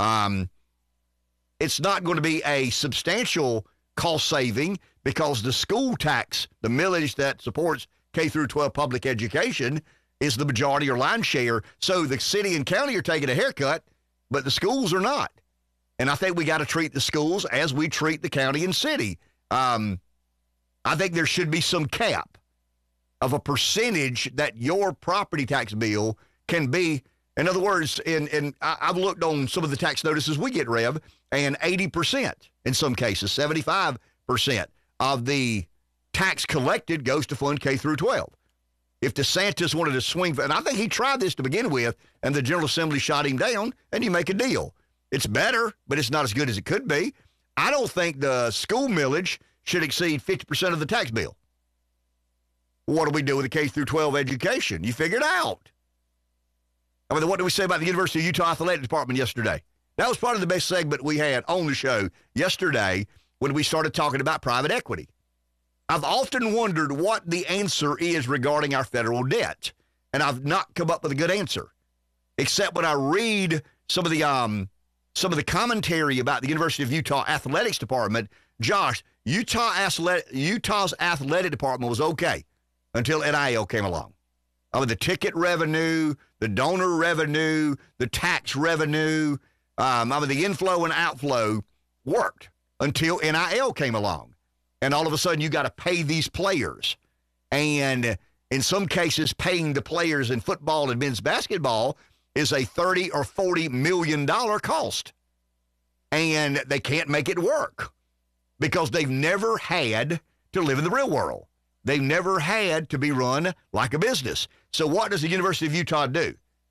Speaker 26: It's not going to be a substantial cost saving because the school tax, the millage that supports K through 12 public education, is the majority or line share. So the city and county are taking a haircut, but the schools are not. And I think we got to treat the schools as we treat the county and city. I think there should be some cap of a percentage that your property tax bill can be. In other words, I've looked on some of the tax notices we get, Rev, and 80%, in some cases, 75% of the tax collected goes to fund K through 12. If DeSantis wanted to swing, and I think he tried this to begin with, and the General Assembly shot him down, and you make a deal. It's better, but it's not as good as it could be. I don't think the school millage should exceed 50% of the tax bill. What do we do with the K through 12 education? You figure it out. I mean, what did we say about the University of Utah Athletic Department yesterday? That was part of the best segment we had on the show yesterday when we started talking about private equity. I've often wondered what the answer is regarding our federal debt, and I've not come up with a good answer, except when I read some of the commentary about the University of Utah Athletics Department. Josh, Utah's athletic department was okay until NIL came along. I mean, the ticket revenue, the donor revenue, the tax revenue, the inflow and outflow worked until NIL came along. And all of a sudden, you got to pay these players. And in some cases, paying the players in football and men's basketball is a $30 or $40 million cost. And they can't make it work because they've never had to live in the real world. They've never had to be run like a business. So what does the University of Utah do?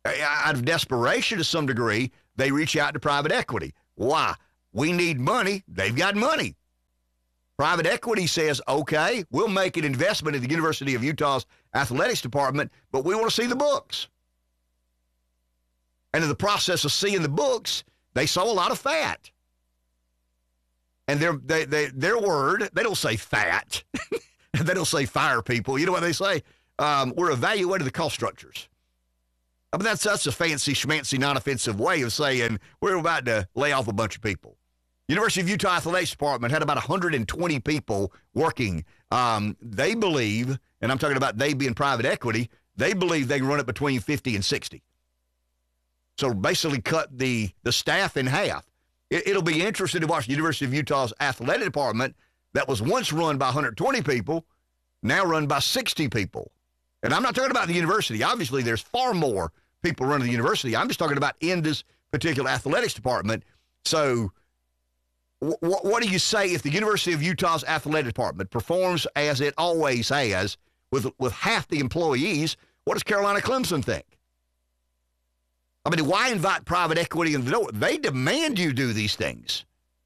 Speaker 26: out of desperation to some degree, they reach out to private equity. Why? We need money. They've got money. Private equity says, okay, we'll make an investment in the University of Utah's athletics department, but we want to see the books. And in the process of seeing the books, they saw a lot of fat. And their word, they don't say fat. They don't say fire people. You know what they say? We're evaluating the cost structures. I mean, that's a fancy, schmancy, non-offensive way of saying we're about to lay off a bunch of people. University of Utah Athletics Department had about 120 people working. They believe, and I'm talking about they being private equity, they believe they can run it between 50 and 60. So basically cut the staff in half. It'll be interesting to watch the University of Utah's athletic department that was once run by 120 people, now run by 60 people. And I'm not talking about the university. Obviously, there's far more people running the university. I'm just talking about in this particular athletics department. So what do you say if the University of Utah's athletic department performs as it always has with half the employees? What does Carolina Clemson think? I mean, why invite private equity in the door? They demand you do these things.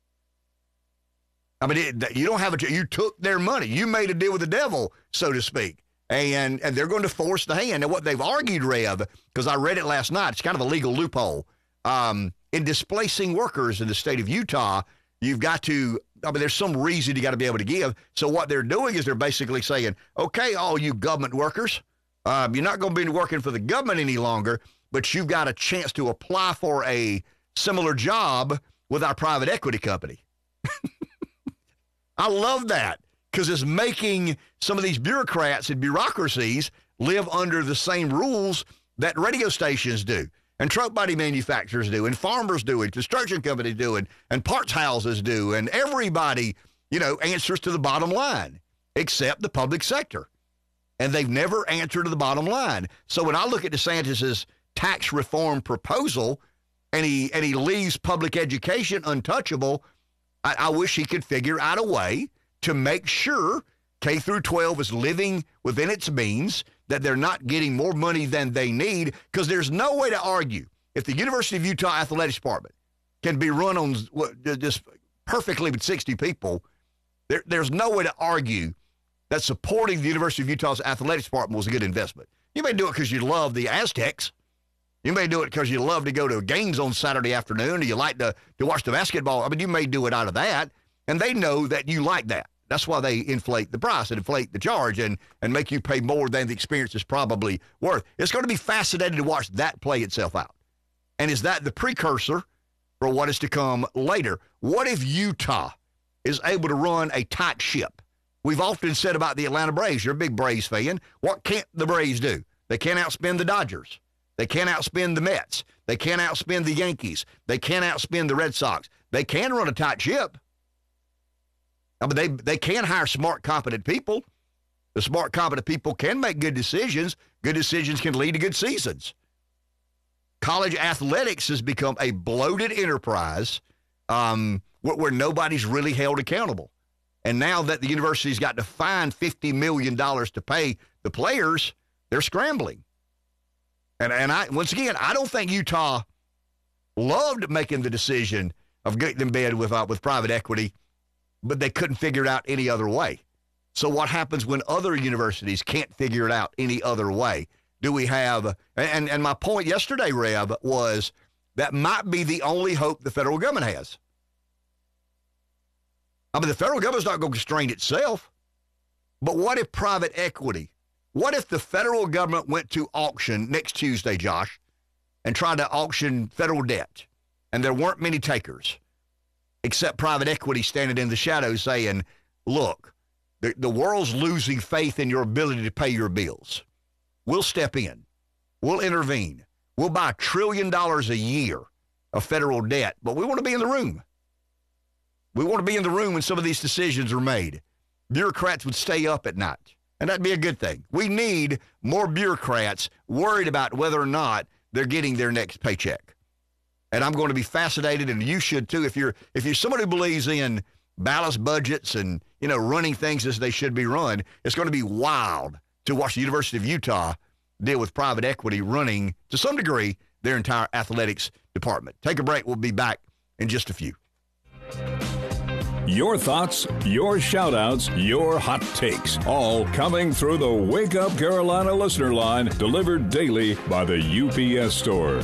Speaker 26: I mean, you don't have you took their money. You made a deal with the devil, so to speak. And they're going to force the hand. And what they've argued, Rev, because I read it last night, it's kind of a legal loophole. In displacing workers in the state of Utah, you've got to, I mean, there's some reason you got to be able to give. So what they're doing is they're basically saying, okay, all you government workers, you're not going to be working for the government any longer, but you've got a chance to apply for a similar job with our private equity company. I love that because it's making some of these bureaucrats and bureaucracies live under the same rules that radio stations do, and truck body manufacturers do, and farmers do, and construction companies do, and parts houses do, and everybody, answers to the bottom line, except the public sector. And they've never answered to the bottom line. So when I look at DeSantis's tax reform proposal, and he leaves public education untouchable, I wish he could figure out a way to make sure K through 12 is living within its means, that they're not getting more money than they need, because there's no way to argue if the University of Utah Athletics Department can be run on just perfectly with 60 people, there's no way to argue that supporting the University of Utah's Athletics Department was a good investment. You may do it because you love the Aztecs. You may do it because you love to go to games on Saturday afternoon, or you like to watch the basketball. I mean, you may do it out of that, and they know that you like that. That's why they inflate the price and inflate the charge and make you pay more than the experience is probably worth. It's going to be fascinating to watch that play itself out. And is that the precursor for what is to come later? What if Utah is able to run a tight ship? We've often said about the Atlanta Braves, you're a big Braves fan. What can't the Braves do? They can't outspend the Dodgers. They can't outspend the Mets. They can't outspend the Yankees. They can't outspend the Red Sox. They can run a tight ship. I mean, they can hire smart, competent people. The smart, competent people can make good decisions. Good decisions can lead to good seasons. College athletics has become a bloated enterprise where nobody's really held accountable. And now that the university's got to find $50 million to pay the players, they're scrambling. And once again, I don't think Utah loved making the decision of getting in bed with private equity, but they couldn't figure it out any other way. So what happens when other universities can't figure it out any other way? Do we have, and my point yesterday, Rev, was that might be the only hope the federal government has. I mean, the federal government's not going to constrain itself, but what if private equity, what if the federal government went to auction next Tuesday, Josh, and tried to auction federal debt, and there weren't many takers, except private equity standing in the shadows saying, look, the world's losing faith in your ability to pay your bills. We'll step in. We'll intervene. We'll buy $1 trillion a year of federal debt, but we want to be in the room. We want to be in the room when some of these decisions are made. Bureaucrats would stay up at night, and that'd be a good thing. We need more bureaucrats worried about whether or not they're getting their next paycheck. And I'm going to be fascinated, and you should too, if you're somebody who believes in balanced budgets and, running things as they should be run. It's going to be wild to watch the University of Utah deal with private equity running, to some degree, their entire athletics department. Take a break. We'll be back in just a few.
Speaker 25: Your thoughts, your shout-outs, your hot takes, all coming through the Wake Up Carolina listener line, delivered daily by the UPS Store.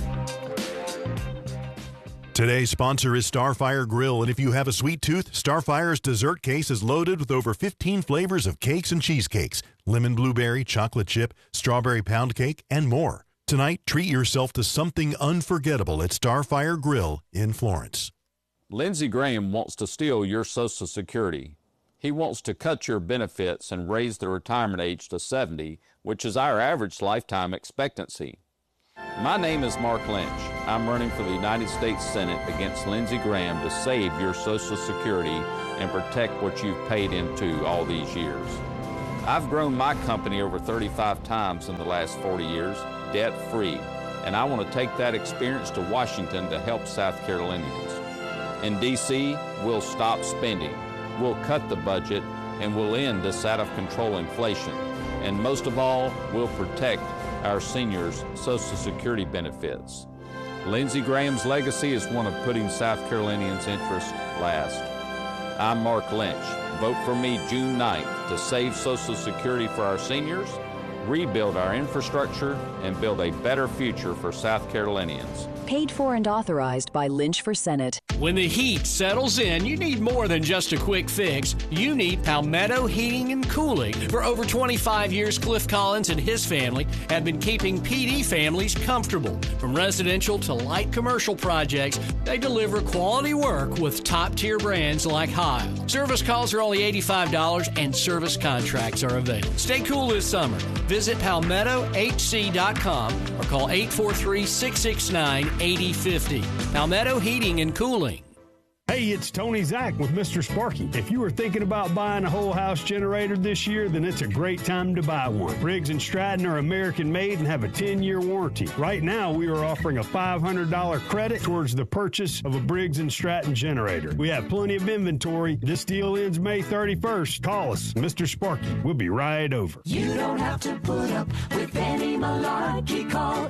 Speaker 20: Today's sponsor is Starfire Grill, and if you have a sweet tooth, Starfire's dessert case is loaded with over 15 flavors of cakes and cheesecakes, lemon blueberry, chocolate chip, strawberry pound cake, and more. Tonight, treat yourself to something unforgettable at Starfire Grill in Florence.
Speaker 9: Lindsey Graham wants to steal your Social Security. He wants to cut your benefits and raise the retirement age to 70, which is our average lifetime expectancy. My name is Mark Lynch. I'm running for the United States Senate against Lindsey Graham to save your Social Security and protect what you've paid into all these years. I've grown my company over 35 times in the last 40 years, debt-free, and I want to take that experience to Washington to help South Carolinians. In D.C., we'll stop spending, we'll cut the budget, and we'll end this out-of-control inflation. And most of all, we'll protect our seniors' Social Security benefits. Lindsey Graham's legacy is one of putting South Carolinians' interests last. I'm Mark Lynch. Vote for me June 9th to save Social Security for our seniors, rebuild our infrastructure, and build a better future for South Carolinians.
Speaker 11: Paid for and authorized by Lynch for Senate.
Speaker 13: When the heat settles in, you need more than just a quick fix. You need Palmetto Heating and Cooling. For over 25 years, Cliff Collins and his family have been keeping PD families comfortable. From residential to light commercial projects, they deliver quality work with top-tier brands like Heil. Service calls are only $85 and service contracts are available. Stay cool this summer. Visit PalmettoHC.com or call 843-669-8050. Palmetto Heating and Cooling.
Speaker 14: Hey, it's Tony Zach with Mr. Sparky. If you were thinking about buying a whole house generator this year, then it's a great time to buy one. Briggs & Stratton are American made and have a 10-year warranty. Right now, we are offering a $500 credit towards the purchase of a Briggs & Stratton generator. We have plenty of inventory. This deal ends May 31st. Call us, Mr. Sparky. We'll be right over.
Speaker 18: You don't have to put up with any malarkey. Call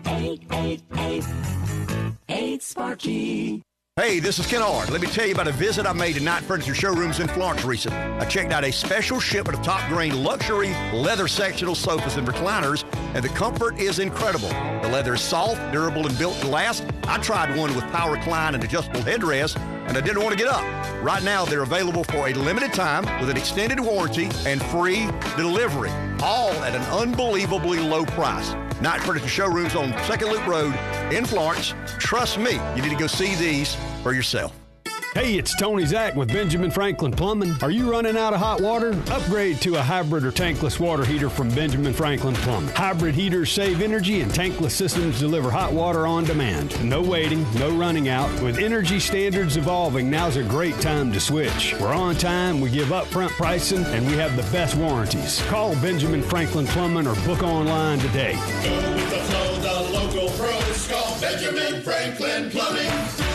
Speaker 18: 888-8-SPARKY.
Speaker 26: Hey, this is Ken Hart. Let me tell you about a visit I made to Knight Furniture Showrooms in Florence recently. I checked out a special shipment of top-grain luxury leather sectional sofas and recliners, and the comfort is incredible. The leather is soft, durable, and built to last. I tried one with power recline and adjustable headrest, and I didn't want to get up. Right now, they're available for a limited time with an extended warranty and free delivery, all at an unbelievably low price. Knight Furniture Showrooms on 2nd Loop Road in Florence. Trust me, you need to go see these for yourself.
Speaker 14: Hey, it's Tony Zach with Benjamin Franklin Plumbing. Are you running out of hot water? Upgrade to a hybrid or tankless water heater from Benjamin Franklin Plumbing. Hybrid heaters save energy and tankless systems deliver hot water on demand. No waiting, no running out. With energy standards evolving, now's a great time to switch. We're on time, we give upfront pricing, and we have the best warranties. Call Benjamin Franklin Plumbing or book online today.
Speaker 15: Go with the flow, the local pros. Call Benjamin Franklin Plumbing.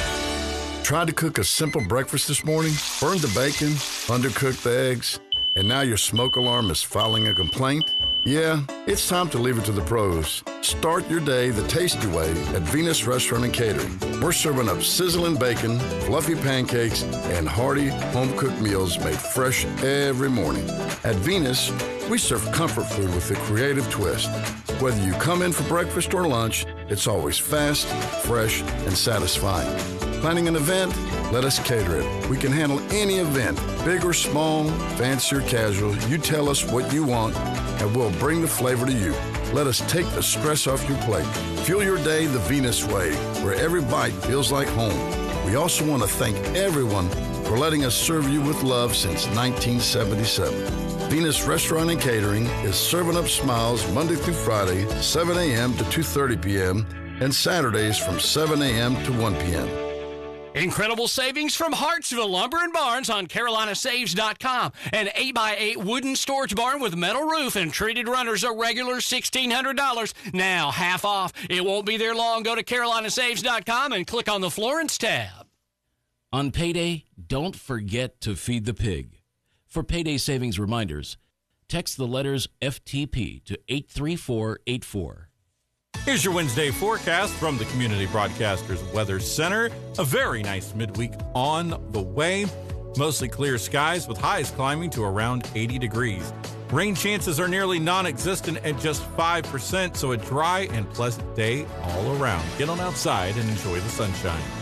Speaker 16: Tried to cook a simple breakfast this morning, burned the bacon, undercooked the eggs, and now your smoke alarm is filing a complaint? Yeah, it's time to leave it to the pros. Start your day the tasty way at Venus Restaurant and Catering. We're serving up sizzling bacon, fluffy pancakes, and hearty home-cooked meals made fresh every morning. At Venus, we serve comfort food with a creative twist. Whether you come in for breakfast or lunch, it's always fast, fresh, and satisfying. Planning an event? Let us cater it. We can handle any event, big or small, fancy or casual. You tell us what you want, and we'll bring the flavor to you. Let us take the stress off your plate. Fuel your day the Venus way, where every bite feels like home. We also want to thank everyone for letting us serve you with love since 1977. Venus Restaurant and Catering is serving up smiles Monday through Friday, 7 a.m. to 2:30 p.m., and Saturdays from 7 a.m. to 1 p.m.
Speaker 13: Incredible savings from Hartsville Lumber and Barns on CarolinaSaves.com. An 8x8 wooden storage barn with metal roof and treated runners a regular $1,600. Now half off. It won't be there long. Go to CarolinaSaves.com and click on the Florence tab.
Speaker 23: On payday, don't forget to feed the pig. For payday savings reminders, text the letters FTP to 83484.
Speaker 1: Here's your Wednesday forecast from the Community Broadcasters Weather Center. A very nice midweek on the way. Mostly clear skies with highs climbing to around 80 degrees. Rain chances are nearly non-existent at just 5%, so a dry and pleasant day all around. Get on outside and enjoy the sunshine.